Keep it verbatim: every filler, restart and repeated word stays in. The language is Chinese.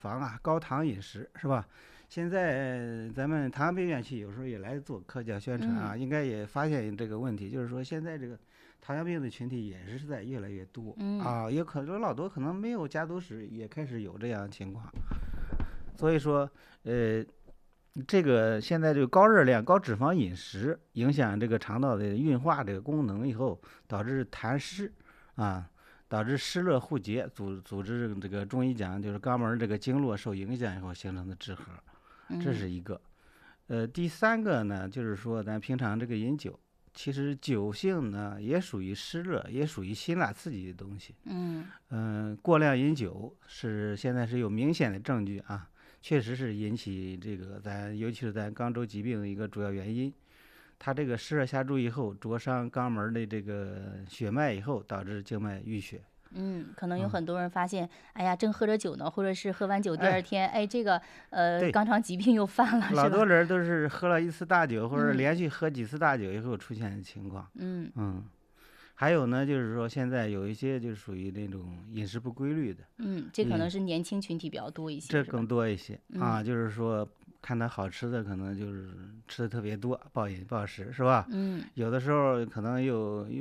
防啊，高糖饮食是吧？现在咱们糖尿病院区有时候也来做科教宣传啊， 嗯应该也发现这个问题，就是说现在这个糖尿病的群体也是在越来越多嗯啊，也可能老多可能没有家族史，也开始有这样的情况。所以说，呃，这个现在这个高热量、高脂肪饮食影响这个肠道的运化这个功能以后，导致痰湿啊，导致湿热互结，组组织这个中医讲就是肛门这个经络受影响以后形成的滞合，这嗯是一个。呃，第三个呢，就是说咱平常这个饮酒，其实酒性呢也属于湿热，也属于辛辣刺激的东西。 嗯嗯、过量饮酒是现在是有明显的证据啊，确实是引起这个咱尤其是咱肛周疾病的一个主要原因。它这个湿热下注以后，灼伤肛门的这个血脉以后，导致静脉淤血。 嗯，可能有嗯， 很多人发现，哎呀，正喝着酒呢，或者是喝完酒第二哎， 天，哎，这个呃对， 肛肠疾病又犯了，是吧？ 老多人都是喝了一次大酒，或者嗯连续喝几次大酒以后出现的情况。 嗯嗯，还有呢，就是说现在有一些就属于那种饮食不规律的， 嗯，这可饮能是年轻群体比较多一些，是吧？ 这更多一些啊， 嗯就是说看他好吃的，可能就是吃的特别多，暴饮暴食是吧？ 嗯。 有的时候可能又